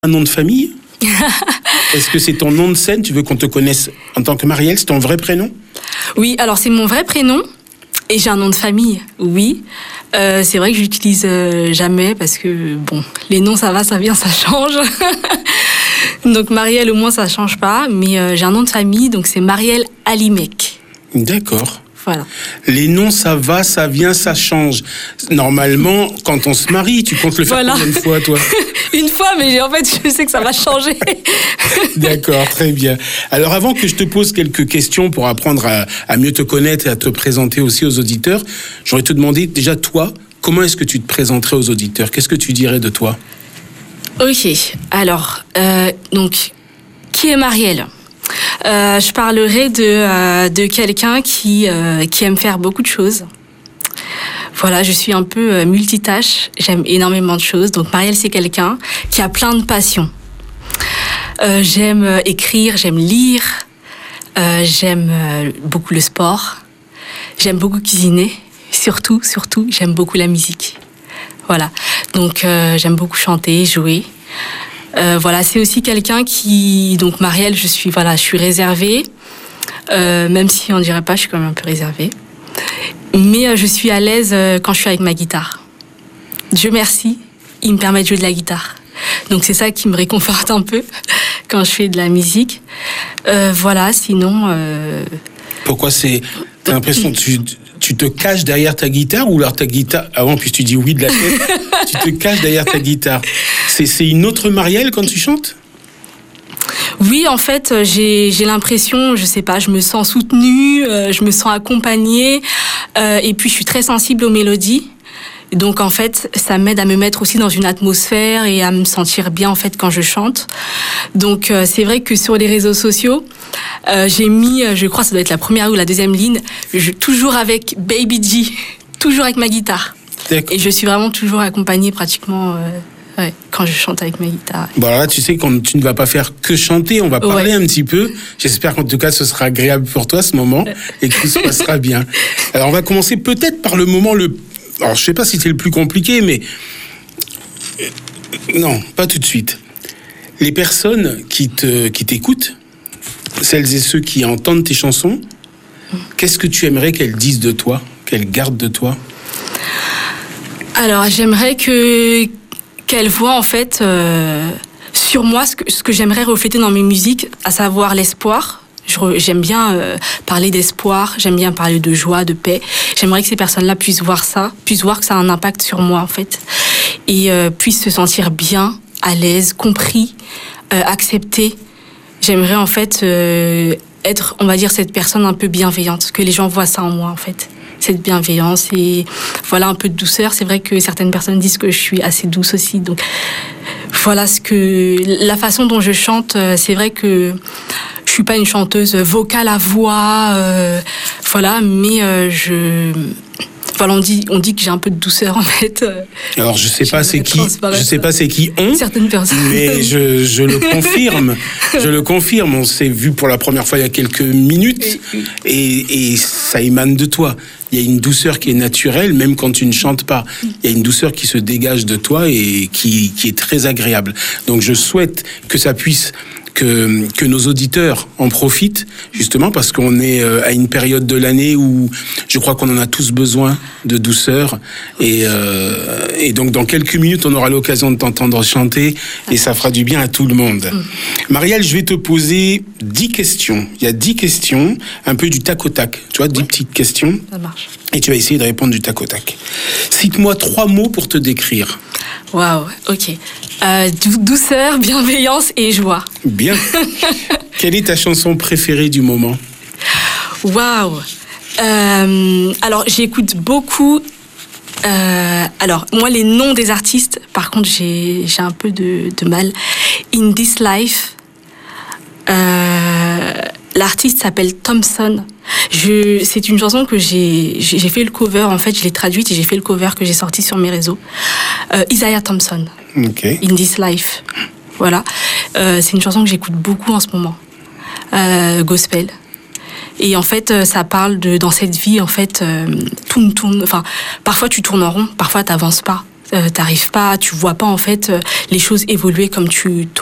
Un nom de famille? Est-ce que c'est ton nom de scène? Tu veux qu'on te connaisse en tant que Marielle? C'est ton vrai prénom? Oui, alors c'est mon vrai prénom et j'ai un nom de famille, oui. C'est vrai que je l'utilise jamais parce que, bon, les noms, ça va, ça vient, ça change. Donc Marielle, au moins, ça change pas. Mais j'ai un nom de famille, donc c'est Marielle Alimec. D'accord. Voilà. Les noms, ça va, ça vient, ça change. Normalement, quand on se marie, tu comptes le faire combien de fois, toi? Une fois, mais en fait, je sais que ça va changer. D'accord, très bien. Alors, avant que je te pose quelques questions pour apprendre à mieux te connaître et à te présenter aussi aux auditeurs, j'aurais te demander, déjà, toi, comment est-ce que tu te présenterais aux auditeurs? Qu'est-ce que tu dirais de toi? Ok, alors, donc, qui est Marielle? Je parlerai de quelqu'un qui aime faire beaucoup de choses. Voilà, je suis un peu multitâche, j'aime énormément de choses. Donc Marielle, c'est quelqu'un qui a plein de passions. J'aime écrire, j'aime lire, j'aime beaucoup le sport, j'aime beaucoup cuisiner. Surtout, j'aime beaucoup la musique. Voilà, donc j'aime beaucoup chanter, jouer. Voilà, c'est aussi quelqu'un qui... Donc Marielle, je suis réservée. Même si on dirait pas, je suis quand même un peu réservée. Mais je suis à l'aise quand je suis avec ma guitare. Dieu merci, il me permet de jouer de la guitare. Donc c'est ça qui me réconforte un peu quand je fais de la musique. Voilà, sinon... Pourquoi c'est... T'as l'impression que tu te caches derrière ta guitare ou alors ta guitare... Avant, puis tu dis oui de la tête, tu te caches derrière ta guitare. C'est une autre Marielle quand tu chantes? Oui, en fait, j'ai l'impression, je sais pas, je me sens soutenue, je me sens accompagnée, et puis je suis très sensible aux mélodies. Donc en fait, ça m'aide à me mettre aussi dans une atmosphère et à me sentir bien en fait quand je chante. Donc c'est vrai que sur les réseaux sociaux, j'ai mis, je crois que ça doit être la première ou la deuxième ligne, toujours avec Baby G, toujours avec ma guitare. Et je suis vraiment toujours accompagnée pratiquement... Ouais, quand je chante avec ma guitare. Bon, alors là, tu sais que tu ne vas pas faire que chanter, on va parler un petit peu. J'espère qu'en tout cas, ce sera agréable pour toi, ce moment, et que tout se passera bien. Alors, on va commencer peut-être par le moment Alors, je sais pas si c'est le plus compliqué, mais... Non, pas tout de suite. Les personnes qui t'écoutent, celles et ceux qui entendent tes chansons, qu'est-ce que tu aimerais qu'elles disent de toi, qu'elles gardent de toi? Alors, j'aimerais qu'elle voit en fait sur moi ce que j'aimerais refléter dans mes musiques, à savoir l'espoir. J'aime bien parler d'espoir, j'aime bien parler de joie, de paix. J'aimerais que ces personnes-là puissent voir que ça a un impact sur moi en fait, et puissent se sentir bien, à l'aise, compris, acceptés. J'aimerais en fait être, on va dire, cette personne un peu bienveillante, que les gens voient ça en moi en fait. Cette bienveillance et voilà, un peu de douceur. C'est vrai que certaines personnes disent que je suis assez douce aussi. Donc voilà la façon dont je chante, c'est vrai que je suis pas une chanteuse vocale à voix, voilà, mais voilà, on dit que j'ai un peu de douceur en fait. Alors je sais pas c'est qui ont, certaines personnes, mais je le confirme. Je le confirme. On s'est vu pour la première fois il y a quelques minutes et ça émane de toi. Il y a une douceur qui est naturelle, même quand tu ne chantes pas. Il y a une douceur qui se dégage de toi et qui est très agréable. Donc je souhaite que ça puisse... Que nos auditeurs en profitent, justement, parce qu'on est à une période de l'année où je crois qu'on en a tous besoin de douceur. Et donc, dans quelques minutes, on aura l'occasion de t'entendre chanter et ça fera du bien à tout le monde. Marielle, je vais te poser 10 questions. Il y a 10 questions, un peu du tac au tac. Tu vois, 10 petites questions. Ça marche. Et tu vas essayer de répondre du tac au tac. Cite-moi 3 mots pour te décrire. Waouh, ok. Douceur, bienveillance et joie. Bien. Quelle est ta chanson préférée du moment? Waouh. Alors, j'écoute beaucoup. Alors, moi, les noms des artistes, par contre, j'ai un peu de mal. In This Life. L'artiste s'appelle Thompson. C'est une chanson que j'ai fait le cover, en fait, je l'ai traduite et j'ai fait le cover que j'ai sorti sur mes réseaux. Isaiah Thompson. Okay. In This Life. Voilà. C'est une chanson que j'écoute beaucoup en ce moment. Gospel. Et en fait, ça parle dans cette vie, en fait, tout tourne. Enfin, parfois tu tournes en rond, parfois t'avances pas. t'arrives pas, tu vois pas en fait les choses évoluer comme tu